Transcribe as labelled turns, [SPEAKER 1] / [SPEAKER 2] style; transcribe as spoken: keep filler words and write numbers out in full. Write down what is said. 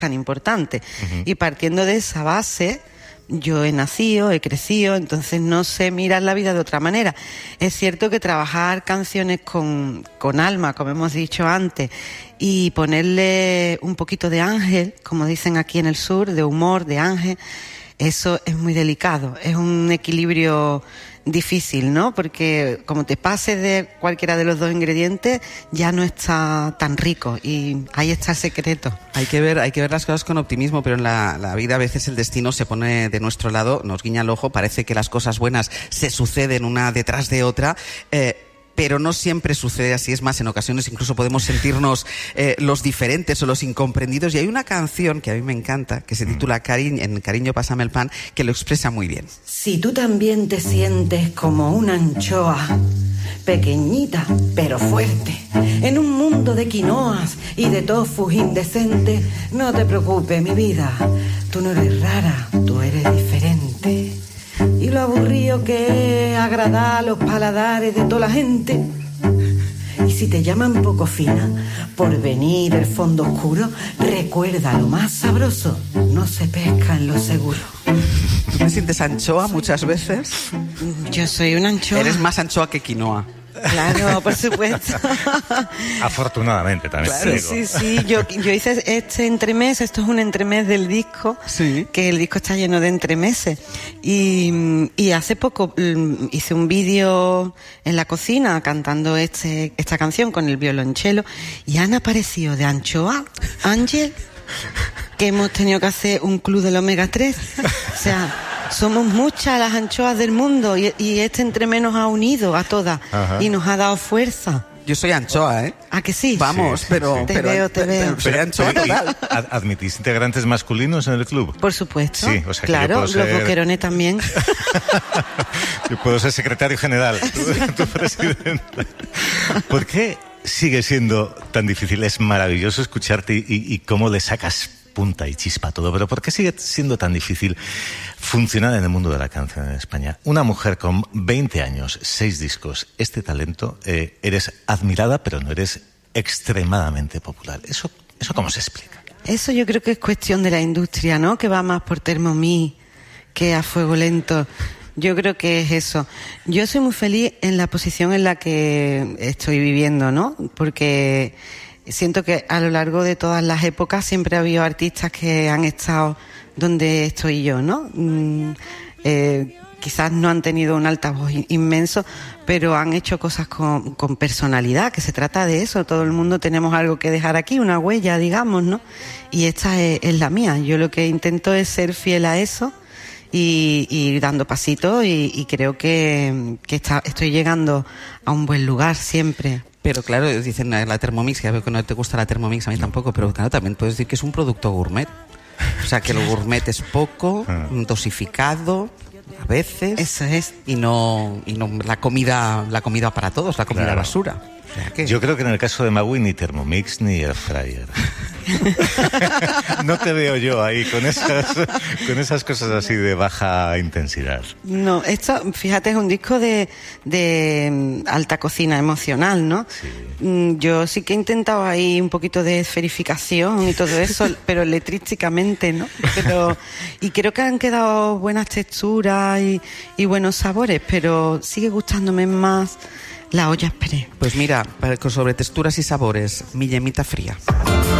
[SPEAKER 1] tan importante. Uh-huh. Y partiendo de esa base, yo he nacido, he crecido, entonces no sé mirar la vida de otra manera. Es cierto que trabajar canciones con, con alma, como hemos dicho antes, y ponerle un poquito de ángel, como dicen aquí en el sur, de humor, de ángel, eso es muy delicado. Es un equilibrio difícil, ¿no? Porque como te pases de cualquiera de los dos ingredientes, ya no está tan rico, y ahí está el secreto.
[SPEAKER 2] Hay que ver, hay que ver las cosas con optimismo, pero en la, la vida a veces el destino se pone de nuestro lado, nos guiña el ojo, parece que las cosas buenas se suceden una detrás de otra, eh, pero no siempre sucede así. Es más, en ocasiones incluso podemos sentirnos eh, los diferentes o los incomprendidos, y hay una canción que a mí me encanta, que se titula Cari- en Cariño, pásame el pan, que lo expresa muy bien.
[SPEAKER 1] Si tú también te sientes como una anchoa, pequeñita pero fuerte, en un mundo de quinoas y de tofus indecentes, no te preocupes, mi vida, tú no eres rara, tú eres diferente. Y lo aburrido que es agradar los paladares de toda la gente. Y si te llaman poco fina por venir del fondo oscuro, recuerda, lo más sabroso no se pesca en lo seguro.
[SPEAKER 2] ¿Tú te sientes anchoa muchas veces?
[SPEAKER 1] Yo soy una anchoa.
[SPEAKER 2] Eres más anchoa que quinoa.
[SPEAKER 1] Claro, por supuesto.
[SPEAKER 3] Afortunadamente también.
[SPEAKER 1] Claro, sí, sí. Yo, yo hice este entremés, esto es un entremés del disco,
[SPEAKER 2] sí.
[SPEAKER 1] Que el disco está lleno de entremeses. Y, y hace poco hice un vídeo en la cocina cantando este, esta canción con el violonchelo, y han aparecido de anchoa, Ángel, que hemos tenido que hacer un club del omega tres. O sea, somos muchas las anchoas del mundo, y, y este entremés nos ha unido a todas. Ajá. Y nos ha dado fuerza.
[SPEAKER 2] Yo soy anchoa, ¿eh?
[SPEAKER 1] ¿A que sí?
[SPEAKER 2] Vamos, sí, pero...
[SPEAKER 1] Te
[SPEAKER 2] pero,
[SPEAKER 1] veo, te veo.
[SPEAKER 2] Soy anchoa total.
[SPEAKER 3] ¿Admitís integrantes masculinos en el club?
[SPEAKER 1] Por supuesto.
[SPEAKER 3] Sí, o sea,
[SPEAKER 1] claro,
[SPEAKER 3] que yo puedo ser...
[SPEAKER 1] los boquerones también.
[SPEAKER 3] Yo puedo ser secretario general, tu, tu presidente. ¿Por qué sigue siendo tan difícil? Es maravilloso escucharte y, y, y cómo le sacas punta y chispa a todo, pero ¿por qué sigue siendo tan difícil funcionar en el mundo de la canción en España? Una mujer con veinte años, seis discos, este talento, eh, eres admirada, pero no eres extremadamente popular. ¿Eso, eso cómo se explica?
[SPEAKER 1] Eso yo creo que es cuestión de la industria, ¿no? Que va más por Thermomix que a fuego lento. Yo creo que es eso. Yo soy muy feliz en la posición en la que estoy viviendo, ¿no? Porque siento que a lo largo de todas las épocas siempre ha habido artistas que han estado donde estoy yo, ¿no? Mm, eh, quizás no han tenido un altavoz inmenso, pero han hecho cosas con, con personalidad, que se trata de eso. Todo el mundo tenemos algo que dejar aquí, una huella, digamos, ¿no? Y esta es, es la mía. Yo lo que intento es ser fiel a eso y, y ir dando pasitos, y, y creo que, que está, estoy llegando a un buen lugar siempre.
[SPEAKER 2] Pero claro, dicen la Thermomix, ya veo que no te gusta la Thermomix, a mí tampoco, pero claro, también puedes decir que es un producto gourmet. O sea, que el gourmet es poco, dosificado, a veces.
[SPEAKER 1] Eso es.
[SPEAKER 2] Y no, y no la comida, la comida para todos, la comida
[SPEAKER 3] claro.
[SPEAKER 2] basura. O sea, que...
[SPEAKER 3] Yo creo que en el caso de Magui ni Thermomix ni Air Fryer. No te veo yo ahí con esas, con esas cosas así de baja intensidad.
[SPEAKER 1] No, esto, fíjate, es un disco de, de alta cocina emocional, ¿no? Sí. Yo sí que he intentado ahí un poquito de esferificación y todo eso, pero letrísticamente, ¿no? Pero, y creo que han quedado buenas texturas y, y buenos sabores, pero sigue gustándome más la olla express.
[SPEAKER 2] Pues mira, sobre texturas y sabores, mi yemita fría.